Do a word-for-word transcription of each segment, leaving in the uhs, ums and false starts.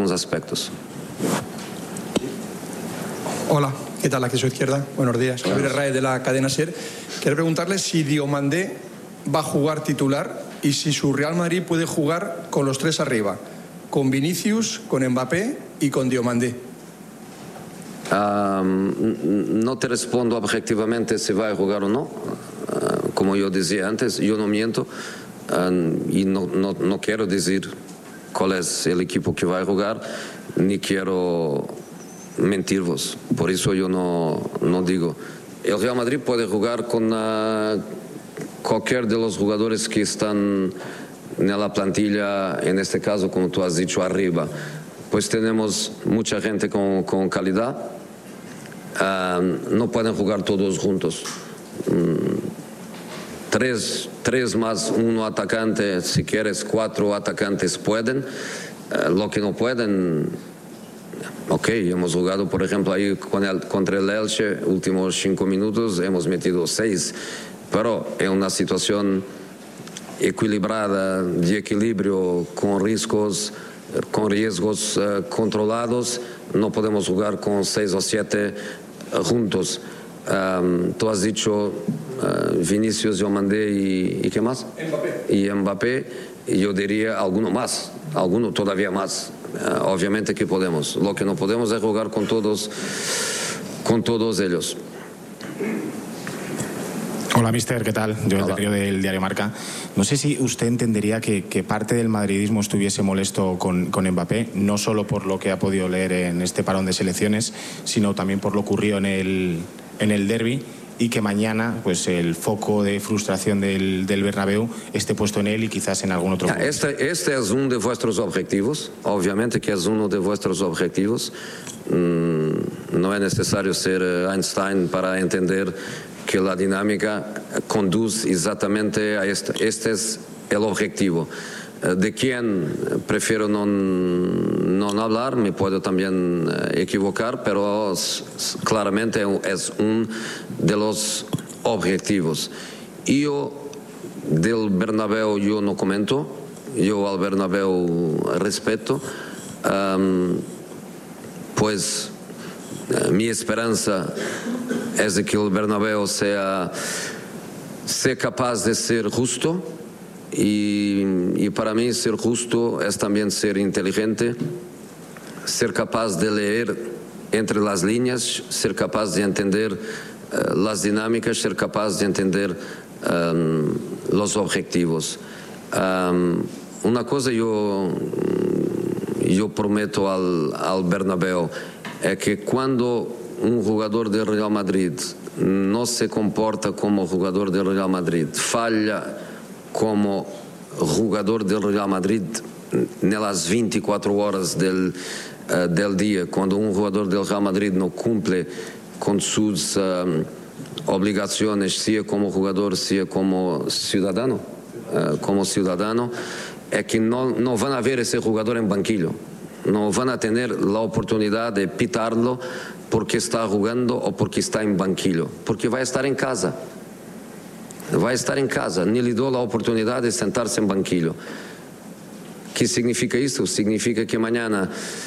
algunos aspectos. Hola, ¿qué tal? Aquí a su izquierda. Buenos días. Javier Rae, de la cadena SER. Quiero preguntarle si Diomandé va a jugar titular y si su Real Madrid puede jugar con los tres arriba, con Vinicius, con Mbappé y con Diomandé. Um, no te respondo objetivamente si va a jugar o no. Uh, como yo decía antes, yo no miento uh, y no, no, no quiero decir cuál es el equipo que va a jugar, ni quiero mentirvos. Por eso yo no, no digo. El Real Madrid puede jugar con uh, cualquier de los jugadores que están en la plantilla, en este caso, como tú has dicho, arriba. Pues tenemos mucha gente con, con calidad. Uh, no pueden jugar todos juntos. Um, tres, tres más uno atacante, si quieres cuatro atacantes pueden. Uh, lo que no pueden, ok, hemos jugado por ejemplo ahí con el, contra el Elche, últimos cinco minutos hemos metido seis, pero es una situación equilibrada, de equilibrio, con riesgos, con riesgos uh, controlados. No podemos jugar con seis o siete uh, juntos. Um, tú has dicho uh, Vinicius, Diomandé y, y ¿qué más? Mbappé. Y Mbappé, y yo diría alguno más, alguno todavía más. Uh, obviamente que podemos. Lo que no podemos es jugar con todos, con todos ellos. Hola, mister, ¿qué tal? Yo del del diario Marca. No sé si usted entendería que, que parte del madridismo estuviese molesto con, con Mbappé, no solo por lo que ha podido leer en este parón de selecciones, sino también por lo ocurrido en el, en el derbi, y que mañana pues el foco de frustración del, del Bernabéu esté puesto en él y quizás en algún otro. Este, este es uno de vuestros objetivos, obviamente que es uno de vuestros objetivos. Mm, no es necesario ser Einstein para entender que la dinámica conduce exactamente a este. Este es el objetivo. De quién prefiero no, no hablar, me puedo también equivocar, pero claramente es uno de los objetivos. Y yo del Bernabéu yo no comento, yo al Bernabéu respeto, um, pues mi esperanza es de que el Bernabéu sea, sea capaz de ser justo. Y, y para mí ser justo es también ser inteligente, ser capaz de leer entre las líneas, ser capaz de entender uh, las dinámicas, ser capaz de entender um, los objetivos. Um, una cosa yo, yo prometo al, al Bernabéu es que cuando un jugador del Real Madrid no se comporta como jugador del Real Madrid, falla como jugador del Real Madrid en las veinticuatro horas del, uh, del día, cuando un jugador del Real Madrid no cumple con sus um, obligaciones, sea como jugador, sea como ciudadano, uh, como ciudadano, es que no, no van a ver ese jugador en banquillo, no van a tener la oportunidad de pitarlo porque está jugando o porque está en banquillo, porque va a estar en casa. Va a estar en casa, ni le dio la oportunidad de sentarse en banquillo. ¿Qué significa esto? Significa que mañana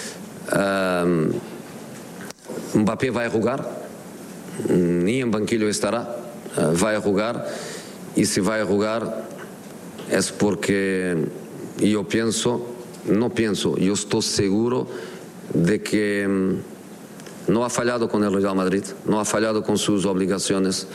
um, Mbappé va a jugar, ni en banquillo estará, uh, va a jugar, y si va a jugar es porque yo pienso, no pienso, yo estoy seguro de que um, no ha fallado con el Real Madrid, no ha fallado con sus obligaciones.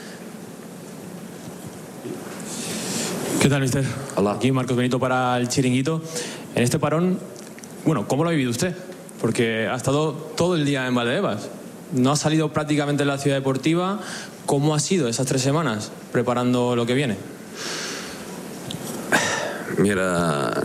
¿Qué tal, mister? Hola. Aquí Marcos Benito para el Chiringuito. En este parón, bueno, ¿cómo lo ha vivido usted? Porque ha estado todo el día en Valdebebas. No ha salido prácticamente de la ciudad deportiva. ¿Cómo ha sido esas tres semanas preparando lo que viene? Mira,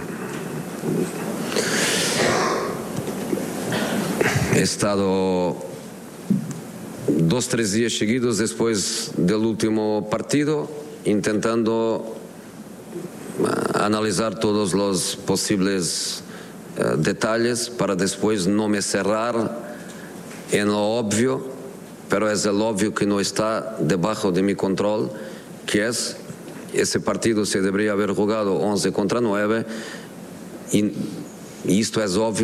he estado dos, tres días seguidos después del último partido intentando analizar todos los posibles uh, detalles para después no me cerrar en lo obvio, pero es el obvio que no está debajo de mi control, que es ese partido se debería haber jugado once contra nueve y, y esto es obvio.